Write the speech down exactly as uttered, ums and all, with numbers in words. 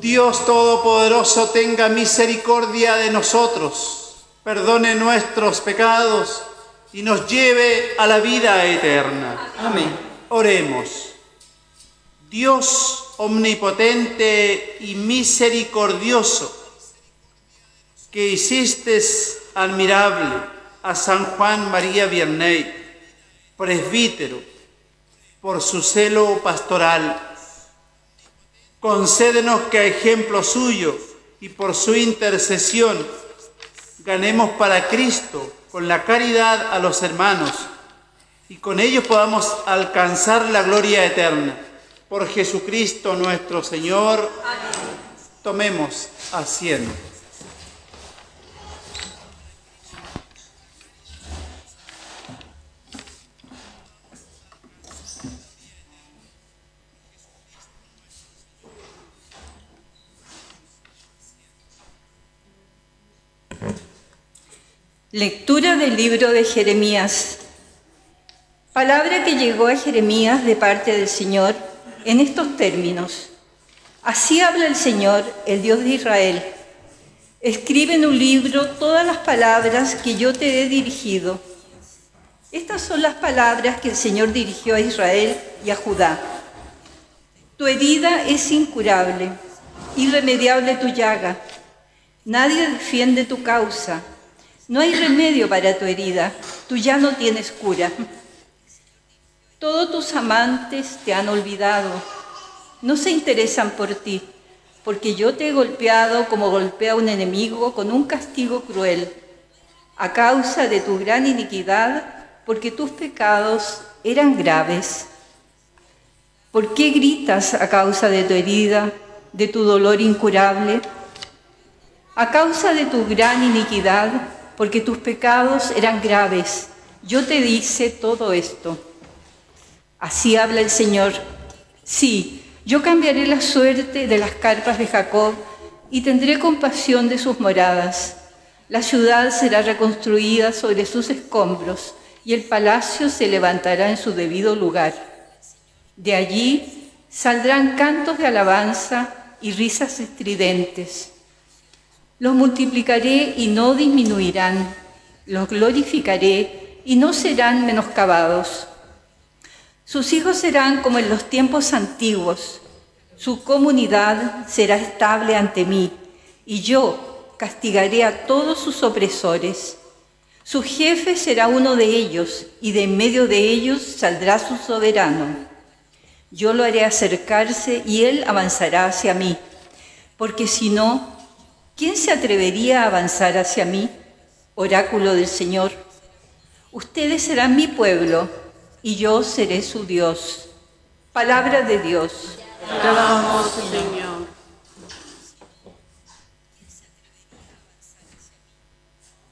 Dios Todopoderoso tenga misericordia de nosotros, perdone nuestros pecados y nos lleve a la vida eterna. Amén. Oremos. Dios omnipotente y misericordioso, que hiciste admirable a San Juan María Vianney, presbítero, por su celo pastoral, concédenos que a ejemplo suyo y por su intercesión ganemos para Cristo con la caridad a los hermanos y con ellos podamos alcanzar la gloria eterna. Por Jesucristo nuestro Señor. Amén. Tomemos asiento. Lectura del libro de Jeremías. Palabra que llegó a Jeremías de parte del Señor en estos términos. Así habla el Señor, el Dios de Israel. Escribe en un libro todas las palabras que yo te he dirigido. Estas son las palabras que el Señor dirigió a Israel y a Judá. Tu herida es incurable, irremediable tu llaga. Nadie defiende tu causa. No hay remedio para tu herida, tú ya no tienes cura. Todos tus amantes te han olvidado, no se interesan por ti, porque yo te he golpeado como golpea a un enemigo con un castigo cruel, a causa de tu gran iniquidad, porque tus pecados eran graves. ¿Por qué gritas a causa de tu herida, de tu dolor incurable? A causa de tu gran iniquidad, porque tus pecados eran graves, yo te hice todo esto. Así habla el Señor. Sí, yo cambiaré la suerte de las carpas de Jacob y tendré compasión de sus moradas. La ciudad será reconstruida sobre sus escombros y el palacio se levantará en su debido lugar. De allí saldrán cantos de alabanza y risas estridentes. Los multiplicaré y no disminuirán, los glorificaré y no serán menoscabados. Sus hijos serán como en los tiempos antiguos, su comunidad será estable ante mí, y yo castigaré a todos sus opresores. Su jefe será uno de ellos, y de en medio de ellos saldrá su soberano. Yo lo haré acercarse y él avanzará hacia mí, porque si no, ¿quién se atrevería a avanzar hacia mí? Oráculo del Señor. Ustedes serán mi pueblo, y yo seré su Dios. Palabra de Dios. Te alabamos, Señor.